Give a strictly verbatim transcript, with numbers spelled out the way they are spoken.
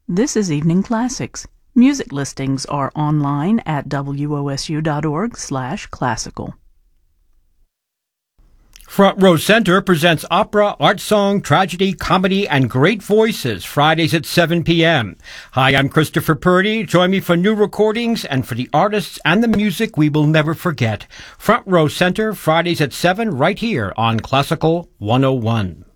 This is Evening Classics. Music listings are online at W O S U dot org slash classical. Front Row Center presents opera, art song, tragedy, comedy, and great voices Fridays at seven p.m. Hi, I'm Christopher Purdy. Join me for new recordings and for the artists and the music we will never forget. Front Row Center, Fridays at seven, right here on Classical one oh one.